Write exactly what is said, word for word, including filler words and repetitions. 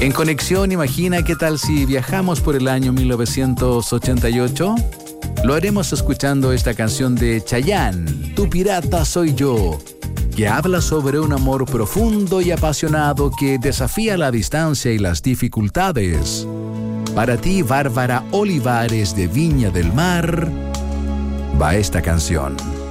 En Conexión Imagina, ¿qué tal si viajamos por el año mil novecientos ochenta y ocho? Lo haremos escuchando esta canción de Chayanne, Tu pirata soy yo, que habla sobre un amor profundo y apasionado que desafía la distancia y las dificultades. Para ti, Bárbara Olivares de Viña del Mar, va esta canción.